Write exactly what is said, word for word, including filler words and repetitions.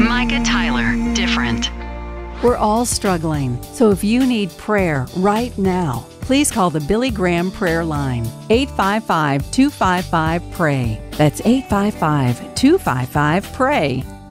Micah Tyler, different. We're all struggling, so if you need prayer right now, please call the Billy Graham Prayer Line, eight five five, two five five, P R A Y. That's eight five five, two five five, P R A Y.